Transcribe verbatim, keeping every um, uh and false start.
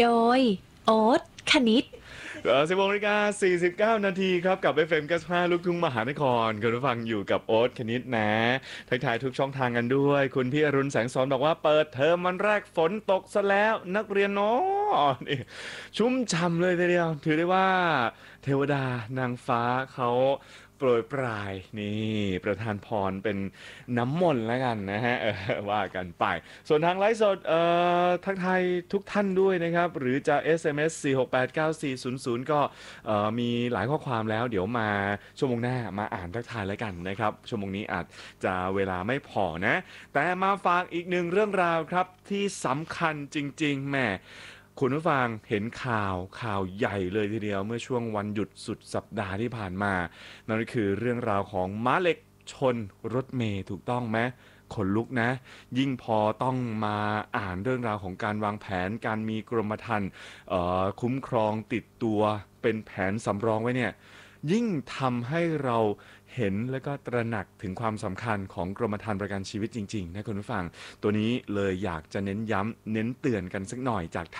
โดยโอ๊ตคณิตเออสิบหกนาฬิกาสี่สิบเก้านาทีครับกับ เอฟ เอ็ม เก้าสิบห้าลูกทุ่งมหานครคุณผู้ฟังอยู่กับโอ๊ตคณิตนะทักทายทุกช่องทางกันด้วย คุณพี่อรุณแสงสอนบอกว่าเปิดเทอมวันแรกฝนตกซะแล้วนักเรียนเนาะนี่ชุ่มฉ่ำเลยทีเดียวถือได้ว่าเทวดานางฟ้าเขาโปรยปลายนี่ประทานพรเป็นน้ำมนต์แล้วกันนะฮะเออว่ากันไปส่วนทางไลฟ์สดเอ่อทักทายทุกท่านด้วยนะครับหรือจะ เอส เอ็ม เอส สี่ หก แปด เก้า สี่ ศูนย์ ศูนย์ก็เอ่อมีหลายข้อความแล้วเดี๋ยวมาชั่วโมงหน้ามาอ่านทักทายแล้วกันนะครับชั่วโมงนี้อาจจะเวลาไม่พอนะแต่มาฝากอีกหนึ่งเรื่องราวครับที่สำคัญจริงๆแหม่คุณผู้ฟังเห็นข่าวข่าวใหญ่เลยทีเดียวเมื่อช่วงวันหยุดสุดสัปดาห์ที่ผ่านมานั่นก็คือเรื่องราวของม้าเหล็กชนรถเมล์ถูกต้องไหมขนลุกนะยิ่งพอต้องมาอ่านเรื่องราวของการวางแผนการมีกรมธรรม์เอ่อคุ้มครองติดตัวเป็นแผนสำรองไว้เนี่ยยิ่งทำให้เราเห็นและก็ตระหนักถึงความสำคัญของกรมธรรม์ประกันชีวิตจริงๆนะคุณผู้ฟังตัวนี้เลยอยากจะเน้นย้ำเน้นเตือนกันสักหน่อยจากไท